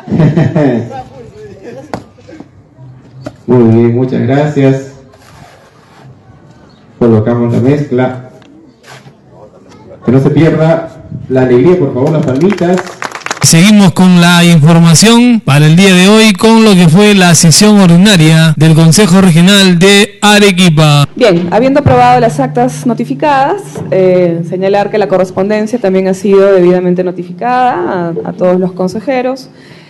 Muy bien, muchas gracias. Colocamos la mezcla. Que no se pierda la alegría, por favor, las palmitas. Seguimos con la información para el día de hoy con lo que fue la sesión ordinaria del Consejo Regional de Arequipa. Bien, habiendo aprobado las actas notificadas, señalar que la correspondencia también ha sido debidamente notificada a todos los consejeros.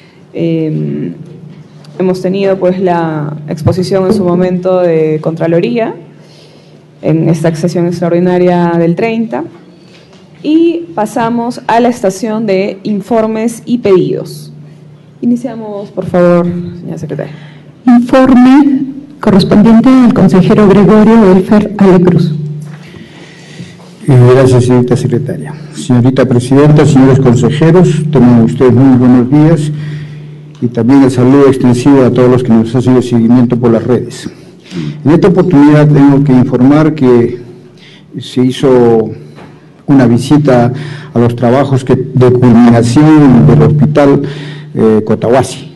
Hemos tenido pues la exposición en su momento de Contraloría en esta sesión extraordinaria del 30. Y pasamos a la estación de informes y pedidos. Iniciamos, por favor, señora secretaria. Informe correspondiente al consejero Gregorio Elfer Alecruz. Gracias, señorita secretaria. Señorita presidenta, señores consejeros, tengan ustedes muy buenos días y también el saludo extensivo a todos los que nos hacen el seguimiento por las redes. En esta oportunidad tengo que informar que se hizo una visita a los trabajos de culminación del hospital Cotahuasi.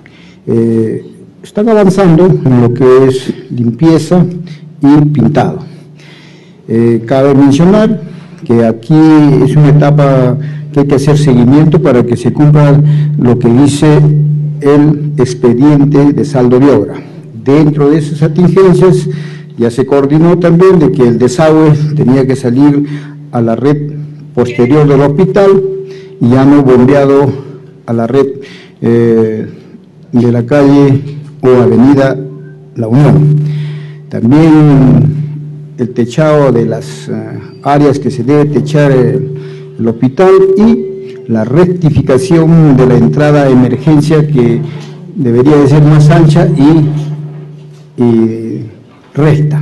Están avanzando en lo que es limpieza y pintado. Cabe mencionar que aquí es una etapa que hay que hacer seguimiento para que se cumpla lo que dice el expediente de saldo de obra. Dentro de esas atingencias ya se coordinó también de que el desagüe tenía que salir a la red posterior del hospital y ya no bombeado a la red de la calle o avenida La Unión. También el techado de las áreas que se debe techar el hospital y la rectificación de la entrada de emergencia que debería de ser más ancha y recta.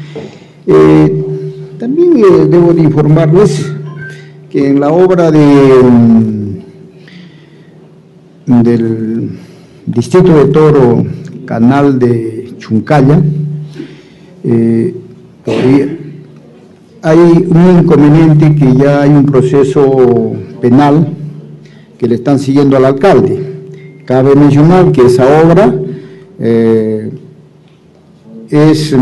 También debo de informarles que en la obra del Distrito de Toro, Canal de Chuncalla, hay un inconveniente que ya hay un proceso penal que le están siguiendo al alcalde. Cabe mencionar que esa obra es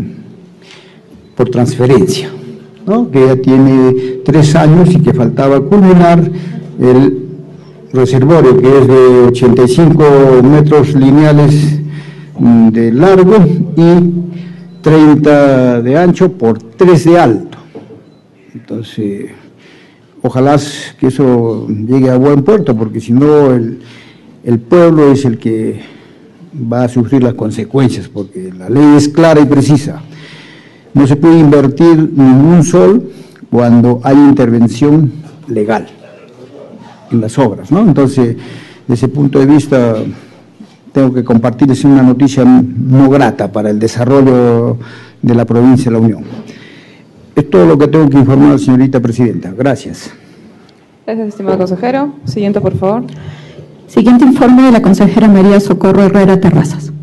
por transferencia, ¿no? Que ya tiene 3 años y que faltaba culminar el reservorio, que es de 85 metros lineales de largo y 30 de ancho por 3 de alto. Entonces, ojalá que eso llegue a buen puerto, porque si no el pueblo es el que va a sufrir las consecuencias, porque la ley es clara y precisa. No se puede invertir ningún sol cuando hay intervención legal en las obras, ¿no? Entonces, desde ese punto de vista, tengo que compartirles una noticia no grata para el desarrollo de la provincia de La Unión. Es todo lo que tengo que informar, señorita presidenta. Gracias. Gracias, estimado consejero. Siguiente, por favor. Siguiente informe de la consejera María Socorro Herrera Terrazas.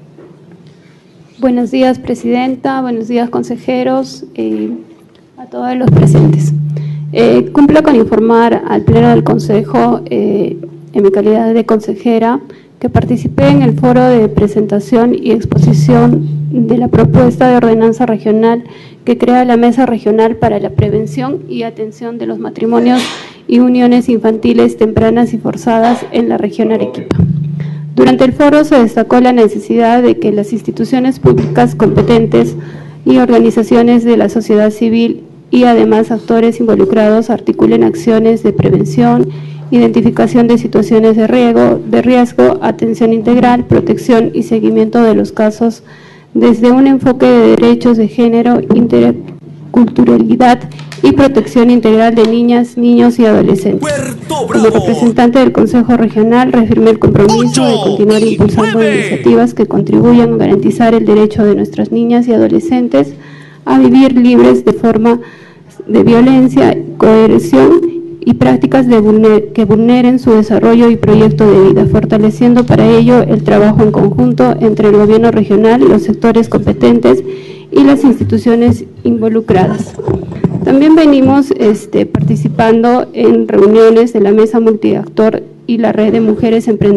Buenos días, presidenta. Buenos días, consejeros, a todos los presentes. Cumplo con informar al Pleno del Consejo, en mi calidad de consejera, que participé en el foro de presentación y exposición de la propuesta de ordenanza regional que crea la Mesa Regional para la Prevención y Atención de los Matrimonios y Uniones Infantiles Tempranas y Forzadas en la región Arequipa. Durante el foro se destacó la necesidad de que las instituciones públicas competentes y organizaciones de la sociedad civil y además actores involucrados articulen acciones de prevención, identificación de situaciones de riesgo, atención integral, protección y seguimiento de los casos desde un enfoque de derechos de género, interculturalidad y protección integral de niñas, niños y adolescentes. Como representante del Consejo Regional, reafirmé el compromiso de continuar impulsando iniciativas que contribuyan a garantizar el derecho de nuestras niñas y adolescentes a vivir libres de forma de violencia, coerción y prácticas que vulneren su desarrollo y proyecto de vida, fortaleciendo para ello el trabajo en conjunto entre el gobierno regional, los sectores competentes y las instituciones involucradas. También venimos participando en reuniones de la Mesa Multiactor y la Red de Mujeres Emprendedoras